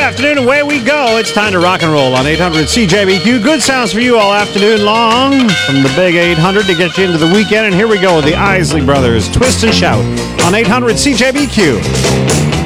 afternoon, away we go. It's time to rock and roll on 800 CJBQ. Good sounds for you all afternoon long from the big 800 to get you into the weekend. And here we go with the Isley Brothers, Twist and Shout on 800 CJBQ.